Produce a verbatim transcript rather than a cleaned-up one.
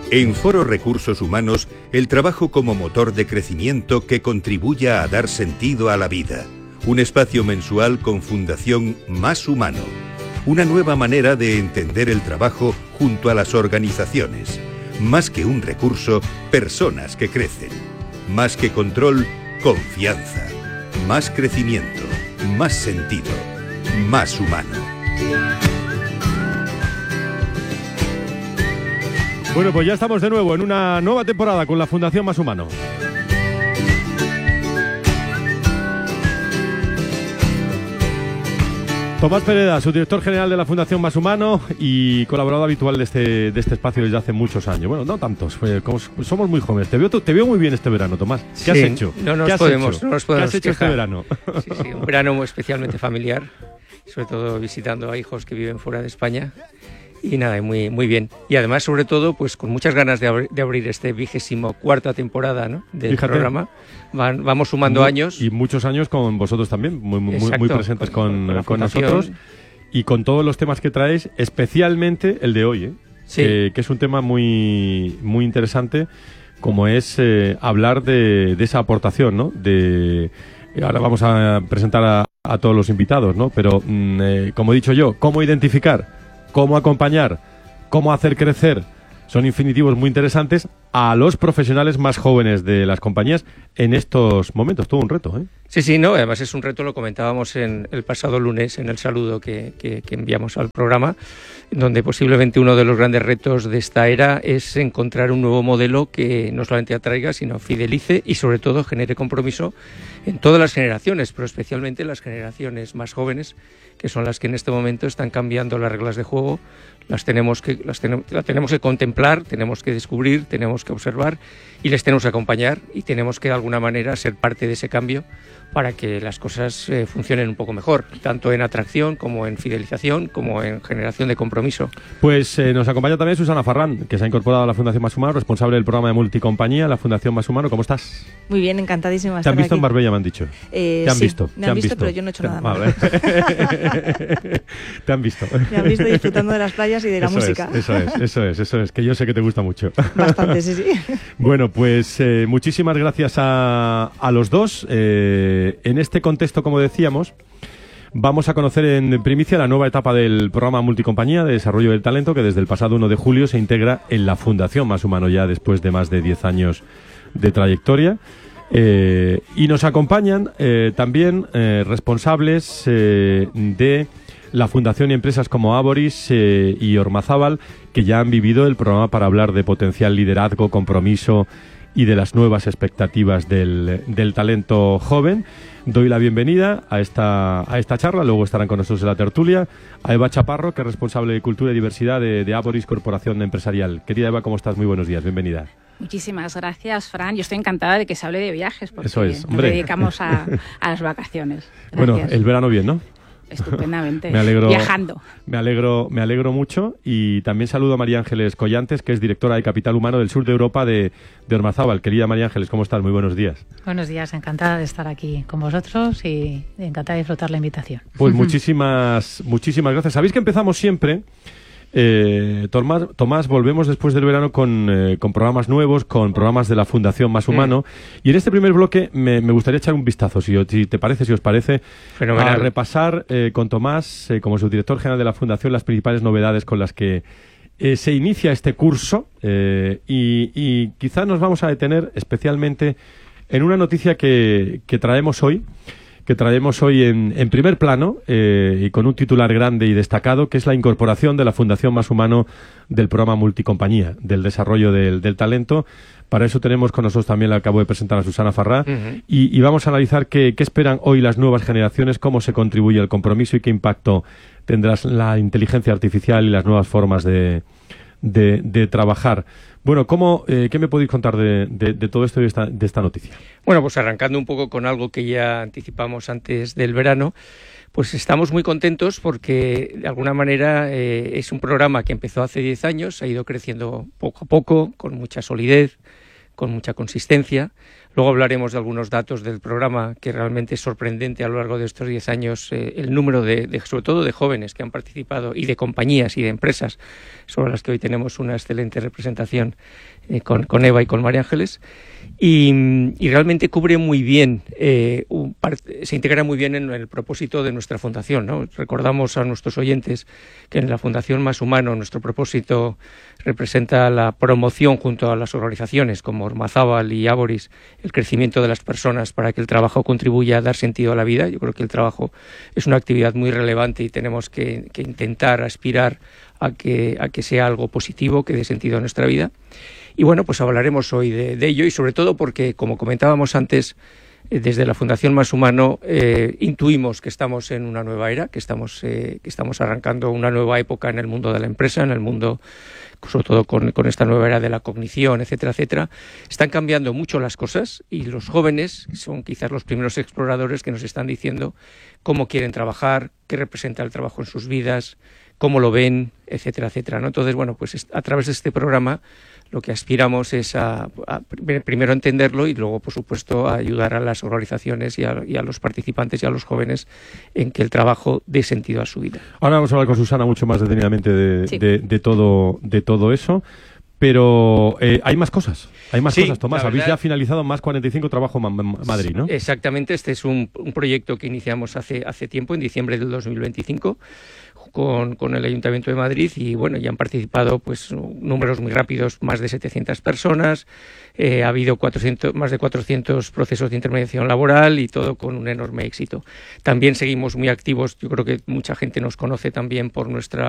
En Foro Recursos Humanos, el trabajo como motor de crecimiento que contribuya a dar sentido a la vida. Un espacio mensual con Fundación Más Humano. Una nueva manera de entender el trabajo junto a las organizaciones. Más que un recurso, personas que crecen. Más que control, confianza. Más crecimiento, más sentido, más humano. Bueno, pues ya estamos de nuevo en una nueva temporada con la Fundación Más Humano. Tomás Pereda, subdirector general de la Fundación Más Humano y colaborador habitual de este, de este espacio desde hace muchos años. Bueno, no tantos, fue, como, somos muy jóvenes. Te veo, te veo muy bien este verano, Tomás. ¿Qué sí, has hecho? No nos ¿Qué has podemos, hecho? No nos podemos ¿Qué has hecho quejar. este verano? Sí, sí, un verano muy especialmente familiar, sobre todo visitando a hijos que viven fuera de España. Y nada, muy, muy bien. Y además, sobre todo, pues con muchas ganas de, abri- de abrir este vigésimo cuarta temporada, ¿no?, del Fíjate. programa. Van, vamos sumando Muy, años. Y muchos años con vosotros también, muy, muy, Exacto, muy presentes con, con, con, con con nosotros. Y con todos los temas que traéis, especialmente el de hoy, ¿eh? Sí. que, que es un tema muy, muy interesante, como es eh, hablar de, de esa aportación, ¿no? De, ahora vamos a presentar a, a todos los invitados, ¿no? Pero, mm, eh, como he dicho yo, cómo identificar, cómo acompañar, cómo hacer crecer, son infinitivos muy interesantes a los profesionales más jóvenes de las compañías en estos momentos. Todo un reto, ¿eh? Sí, sí, no, además es un reto, lo comentábamos en el pasado lunes en el saludo que, que, que enviamos al programa, donde posiblemente uno de los grandes retos de esta era es encontrar un nuevo modelo que no solamente atraiga, sino fidelice y sobre todo genere compromiso en todas las generaciones, pero especialmente en las generaciones más jóvenes, que son las que en este momento están cambiando las reglas de juego. Las tenemos que, las ten, las tenemos que contemplar, tenemos que descubrir, tenemos que observar y les tenemos que acompañar y tenemos que de alguna manera ser parte de ese cambio para que las cosas eh, funcionen un poco mejor, tanto en atracción como en fidelización, como en generación de compromiso. Pues eh, nos acompaña también Susana Farrán, que se ha incorporado a la Fundación Más Humano, responsable del programa de multicompañía, la Fundación Más Humano. ¿Cómo estás? Muy bien, encantadísima de ¿Te han estar visto aquí. en Marbella, me han dicho? Eh, ¿Te han sí, visto? me ¿Te han visto, pero yo no he hecho nada más. Vale. Te han visto. Me han visto disfrutando de las playas y de la eso música. Es, eso es, eso es, eso es, que yo sé que te gusta mucho. Bastante, sí, sí. Bueno, pues eh, muchísimas gracias a, a los dos. Eh, en este contexto, como decíamos, vamos a conocer en primicia la nueva etapa del programa Multicompañía de Desarrollo del Talento, que desde el pasado uno de julio se integra en la Fundación Más Humano, ya después de más de diez años de trayectoria. Eh, y nos acompañan eh, también eh, responsables eh, de la Fundación y empresas como Áboris eh, y Ormazábal, que ya han vivido el programa para hablar de potencial liderazgo, compromiso y de las nuevas expectativas del, del talento joven. Doy la bienvenida a esta, a esta charla, luego estarán con nosotros en la tertulia, a Eva Chaparro, que es responsable de Cultura y Diversidad de, de Áboris Corporación Empresarial. Querida Eva, ¿cómo estás? Muy buenos días, bienvenida. Muchísimas gracias, Fran. Yo estoy encantada de que se hable de viajes, porque Eso es, nos hombre. dedicamos a, a las vacaciones. Gracias. Bueno, el verano bien, ¿no? Estupendamente. Me alegro, Viajando. Me alegro, me alegro mucho y también saludo a María Ángeles Collantes, que es directora de Capital Humano del sur de Europa de, de Ormazábal. Querida María Ángeles, ¿cómo estás? Muy buenos días. Buenos días, encantada de estar aquí con vosotros y encantada de disfrutar la invitación. Pues muchísimas, muchísimas gracias. Sabéis que empezamos siempre... Eh, Tomás, Tomás, volvemos después del verano con, eh, con programas nuevos, con programas de la Fundación Más Humano. Mm. Y en este primer bloque me, me gustaría echar un vistazo, si, si te parece, si os parece, Fenomenal. a repasar eh, con Tomás, eh, como subdirector general de la Fundación, las principales novedades con las que eh, se inicia este curso. Eh, y, y quizá nos vamos a detener especialmente en una noticia que, que traemos hoy. que traemos hoy en, en primer plano eh, y con un titular grande y destacado, que es la incorporación de la Fundación Más Humano del programa Multicompañía, del desarrollo del, del talento. Para eso tenemos con nosotros también, la acabo de presentar a Susana Farrá, uh-huh. y, y vamos a analizar qué, qué esperan hoy las nuevas generaciones, cómo se contribuye al compromiso y qué impacto tendrá la inteligencia artificial y las nuevas formas de, de, de trabajar. Bueno, ¿cómo, eh, ¿qué me podéis contar de, de, de todo esto y de esta, de esta noticia? Bueno, pues arrancando un poco con algo que ya anticipamos antes del verano, pues estamos muy contentos porque de alguna manera eh, es un programa que empezó hace diez años, ha ido creciendo poco a poco, con mucha solidez, con mucha consistencia. Luego hablaremos de algunos datos del programa, que realmente es sorprendente a lo largo de estos diez años, eh, el número de, de, sobre todo de jóvenes que han participado, y de compañías y de empresas, sobre las que hoy tenemos una excelente representación eh, con, con Eva y con María Ángeles. Y, y realmente cubre muy bien, eh, un parte, se integra muy bien en el propósito de nuestra fundación, ¿no? Recordamos a nuestros oyentes que en la Fundación Más Humano nuestro propósito representa la promoción junto a las organizaciones como Ormazábal y Áboris, el crecimiento de las personas para que el trabajo contribuya a dar sentido a la vida. Yo creo que el trabajo es una actividad muy relevante y tenemos que, que intentar aspirar a que, a que sea algo positivo, que dé sentido a nuestra vida. Y bueno, pues hablaremos hoy de, de ello, y sobre todo porque, como comentábamos antes, eh, desde la Fundación Más Humano eh, intuimos que estamos en una nueva era, que estamos, eh, que estamos arrancando una nueva época en el mundo de la empresa, en el mundo, sobre todo con, con esta nueva era de la cognición, etcétera, etcétera. Están cambiando mucho las cosas, y los jóvenes son quizás los primeros exploradores que nos están diciendo cómo quieren trabajar, qué representa el trabajo en sus vidas, cómo lo ven, etcétera, etcétera, ¿no? Entonces, bueno, pues a través de este programa lo que aspiramos es a, a primero entenderlo, y luego, por supuesto, a ayudar a las organizaciones y a, y a los participantes y a los jóvenes en que el trabajo dé sentido a su vida. Ahora vamos a hablar con Susana mucho más detenidamente de, Sí. de, de todo, de todo eso. Pero eh, hay más cosas, hay más Sí, cosas, Tomás. la Habéis verdad- ya finalizado más cuarenta y cinco Trabajo Ma- Ma- Madrid, ¿no? Exactamente, este es un, un proyecto que iniciamos hace, hace tiempo, en diciembre del dos mil veinticinco, con, con el Ayuntamiento de Madrid, y bueno, ya han participado pues números muy rápidos, más de setecientas personas, eh, ha habido cuatrocientos, más de cuatrocientos procesos de intermediación laboral, y todo con un enorme éxito. También seguimos muy activos, yo creo que mucha gente nos conoce también por nuestra